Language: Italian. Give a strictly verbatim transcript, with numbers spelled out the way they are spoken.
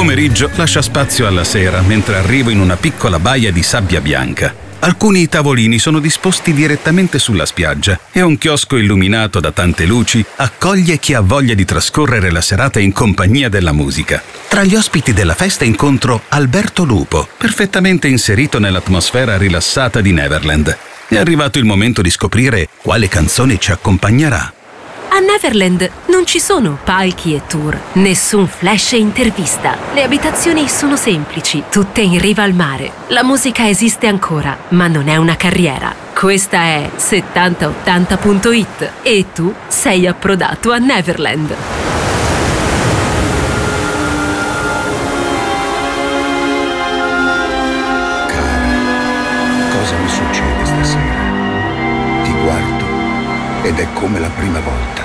pomeriggio lascia spazio alla sera mentre arrivo in una piccola baia di sabbia bianca. Alcuni tavolini sono disposti direttamente sulla spiaggia e un chiosco illuminato da tante luci accoglie chi ha voglia di trascorrere la serata in compagnia della musica. Tra gli ospiti della festa incontro Alberto Lupo, perfettamente inserito nell'atmosfera rilassata di Neverland. È arrivato il momento di scoprire quale canzone ci accompagnerà. A Neverland non ci sono palchi e tour, nessun flash e intervista. Le abitazioni sono semplici, tutte in riva al mare. La musica esiste ancora, ma non è una carriera. Questa è settanta ottanta punto it e tu sei approdato a Neverland. Cara, cosa mi succede stasera? Ti guardo ed è come la prima volta.